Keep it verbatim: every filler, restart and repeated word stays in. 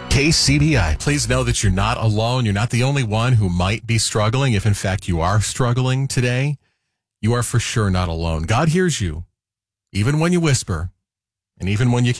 K C B I. Please know that you're not alone. You're not the only one who might be struggling. If in fact you are struggling today, you are for sure not alone. God hears you, even when you whisper, and even when you